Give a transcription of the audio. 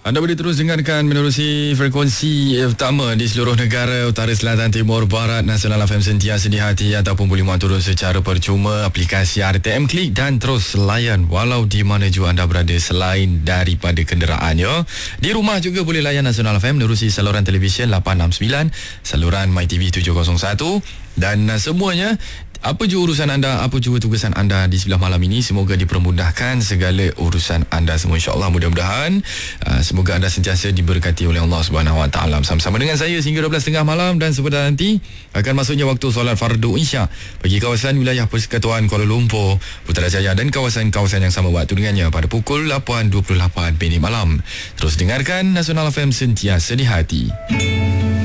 Anda boleh terus dengarkan menerusi frekuensi utama di seluruh negara utara, selatan, timur, barat. Nasional FM sentiasa di hati, ataupun boleh muat turun secara percuma aplikasi RTM Klik dan terus layan walau di mana juga anda berada selain daripada kenderaan ya. Di rumah juga boleh layan Nasional FM menerusi saluran televisyen 869, saluran MyTV 701 dan semuanya. Apa juga urusan anda, apa juga tugasan anda di sebelah malam ini, semoga dipermudahkan segala urusan anda semua, insya-Allah. Mudah-mudahan semoga anda sentiasa diberkati oleh Allah Subhanahu Wa Taala. Sama-sama dengan saya sehingga 12.30 malam, dan sebentar nanti akan masuknya waktu solat fardu Isya bagi kawasan wilayah Persekutuan Kuala Lumpur, Putrajaya dan kawasan-kawasan yang sama waktu dengannya pada pukul 8.28 malam. Terus dengarkan Nasional FM sentiasa di hati.